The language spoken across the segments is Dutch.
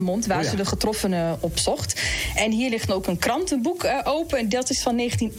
waar ze de getroffenen opzocht. En hier ligt ook een krantenboek open. En dat is van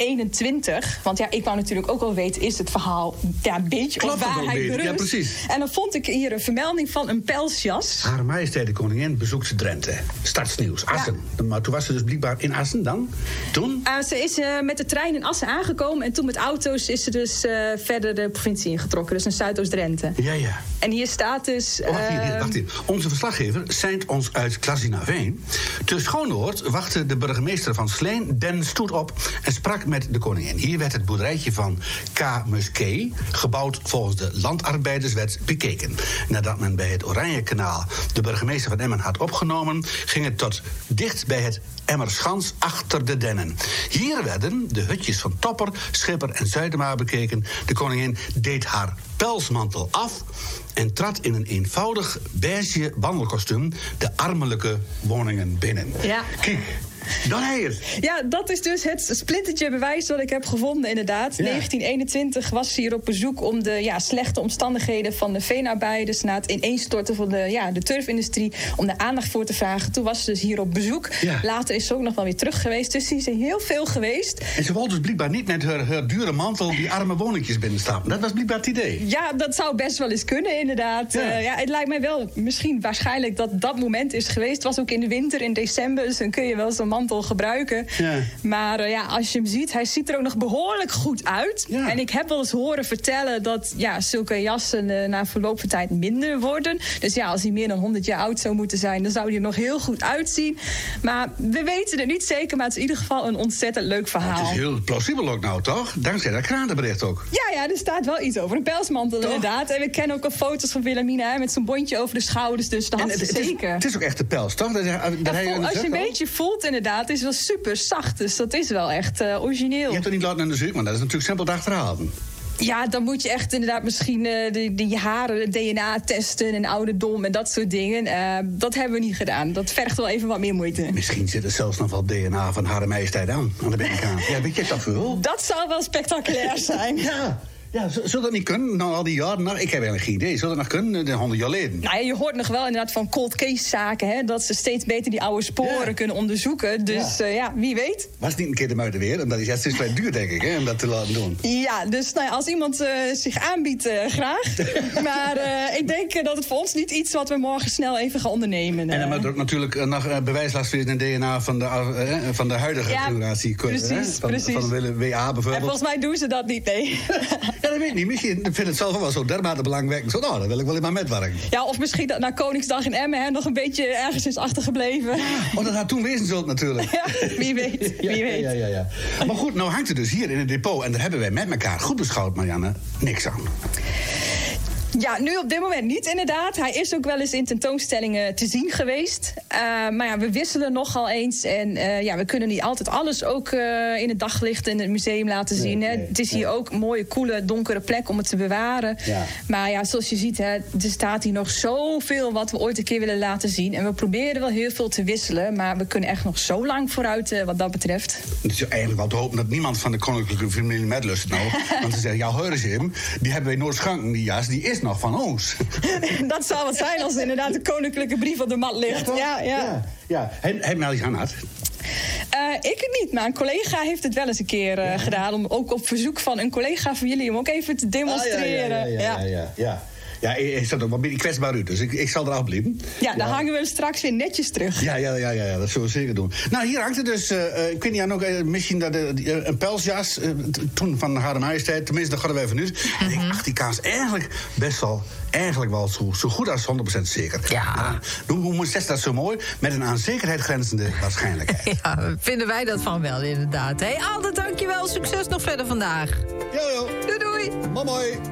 1921. Want ja, ik wou natuurlijk ook wel weten, is het verhaal een beetje op waarheid berust? Ja, precies. En dan vond ik hier een vermelding van een pelsjas. Hare Majesteit de Koningin bezoekt Drenthe. Stadsnieuws, Assen. Ja. Maar toen was ze dus blijkbaar in Assen dan? Toen? Ze is met de trein in Assen aangekomen. En toen met auto's is ze dus verder de provincie ingetrokken. Dus naar Zuidoost-Drenthe. Ja. En hier staat dus... Wacht hier. Onze verslaggever zendt ons uit Klazinaveen. Te Schoonoord wachtte de burgemeester van Sleen Den Stoet op en sprak met de koningin. Hier werd het boerderijtje van K. Muskee, gebouwd volgens de landarbeiderswet, bekeken. Nadat men bij het Oranjekanaal de burgemeester van Emmen had opgenomen, ging het tot dicht bij het Emmerschans achter de dennen. Hier werden de hutjes van Topper, Schipper en Zuidema bekeken. De koningin deed haar pelsmantel af en trad in een eenvoudig beige wandelkostuum de armelijke woningen binnen. Ja. Kijk, dan hij het. Ja, dat is dus het splintertje bewijs dat ik heb gevonden, inderdaad. Ja. 1921 was ze hier op bezoek om de slechte omstandigheden van de veenarbeiders na het ineenstorten van de turfindustrie, om daar aandacht voor te vragen. Toen was ze dus hier op bezoek. Ja. Later is ze ook nog wel weer terug geweest. Dus ze is heel veel geweest. En ze wilde dus blijkbaar niet met haar dure mantel die arme woningjes binnenstappen. Dat was blijkbaar het idee. Ja, dat zou best wel eens kunnen, inderdaad. Ja. Het lijkt mij wel waarschijnlijk dat moment is geweest. Het was ook in de winter, in december, dus dan kun je wel zo'n mantel gebruiken. Ja. Maar als je hem ziet, hij ziet er ook nog behoorlijk goed uit. Ja. En ik heb wel eens horen vertellen dat zulke jassen na verloop van tijd minder worden. Dus als hij meer dan 100 jaar oud zou moeten zijn, dan zou hij er nog heel goed uitzien. Maar we weten het niet zeker, maar het is in ieder geval een ontzettend leuk verhaal. Het is heel plausibel ook nou, toch? Dankzij dat krantenbericht ook. Ja, er staat wel iets over. Een pelsmantel, toch? Inderdaad. En we kennen ook al foto's van Wilhelmina met zo'n bondje over de schouders. Dus dat had ze zeker. Het is ook echt de pels, toch? Als je een beetje voelt, inderdaad, is het wel super zacht. Dus dat is wel echt origineel. Je hebt er niet laten naar de zoek, want dat is natuurlijk simpel te achterhalen. Ja, dan moet je echt inderdaad misschien die haren, DNA testen en ouderdom en dat soort dingen. Dat hebben we niet gedaan. Dat vergt wel even wat meer moeite. Misschien zit er zelfs nog wel DNA van Hare Majesteit aan de binnenkant. Ja, weet je dat veel? Dat zou wel spectaculair zijn. Ja, zou dat niet kunnen? Nou, al die jaren, ik heb eigenlijk geen idee. Zou dat nog kunnen, de 100 jaar geleden? Nou ja, je hoort nog wel inderdaad van cold case zaken, hè, dat ze steeds beter die oude sporen kunnen onderzoeken. Dus wie weet. Was het niet een keer de muiden weer? Omdat het is vrij duur, denk ik, hè, om dat te laten doen. Ja, dus als iemand zich aanbiedt, graag. Maar ik denk dat het voor ons niet iets wat we morgen snel even gaan ondernemen. En dan moet er ook natuurlijk nog bewijslast weer in DNA van de huidige generatie. Precies. Van de WA bijvoorbeeld. En volgens mij doen ze dat niet, nee. Ja, dat weet ik niet. Misschien vind ik het zelf wel zo dermate belangwekkend. Zo, dan wil ik wel in mijn metwerken. Ja, of misschien dat na Koningsdag in Emmen nog een beetje ergens is achtergebleven. Ja, dat had toen wezen zult natuurlijk. Ja, wie weet. Ja. Maar goed, nou hangt het dus hier in het depot. En daar hebben wij met elkaar goed beschouwd, Marianne, niks aan. Ja, nu op dit moment niet, inderdaad. Hij is ook wel eens in tentoonstellingen te zien geweest. Maar we wisselen nogal eens. En we kunnen niet altijd alles ook in het daglicht in het museum laten zien. Nee, het is hier ook een mooie, koele, donkere plek om het te bewaren. Ja. Maar zoals je ziet, er staat hier nog zoveel wat we ooit een keer willen laten zien. En we proberen wel heel veel te wisselen. Maar we kunnen echt nog zo lang vooruit wat dat betreft. Het is eigenlijk wel te hopen dat niemand van de koninklijke familie met lust nou. Want ze zeggen, jouw Heurigim, die hebben wij nooit schanken, die jas, die is nog van ons. Dat zou wat zijn als inderdaad de koninklijke brief op de mat ligt. Ja. Heb je al iets aan had? Ik het niet, maar een collega heeft het wel eens een keer gedaan. Om ook op verzoek van een collega van jullie om ook even te demonstreren. Ja, ik zat ook wel een beetje kwetsbaar uit, dus ik zal eraf blijven. Ja, dan hangen we hem straks weer netjes terug. Ja, dat zullen we zeker doen. Nou, hier hangt er dus, ik weet niet aan ook, misschien dat een pelsjas, toen van Hare Majesteit, tenminste, dat gaan we even nu. En ik dacht, die kaas eigenlijk wel zo goed als 100% zeker. Ja. Hoe is dat zo mooi? Met een aan zekerheid grenzende waarschijnlijkheid. Ja, vinden wij dat van wel, inderdaad. Hey, Alde, dankjewel. Succes nog verder vandaag. Jo. Doei. Mooi.